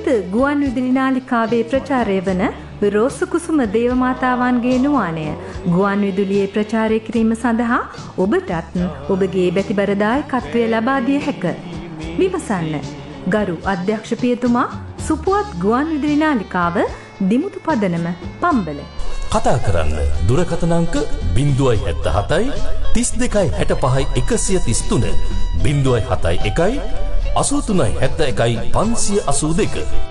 ගුවන් විදුලි නාලිකාවේ ප්‍රචාරය වන රෝස කුසුම දේවමාතාවන්ගේ නුවාණය ගුවන් විදුලියේ ප්‍රචාරය කිරීම සඳහා ඔබටත් ඔබගේ බැතිබර දායකත්වය ලබා දිය හැක. විමසන්න. ගරු අධ්‍යක්ෂ පියතුමා, සුපුවත් ගුවන් විදුලි නාලිකාව, දිමුතු පදනම, පම්බල. කතා කරන්න දුරකථන අංක 077 32 65 133 071 83 71 582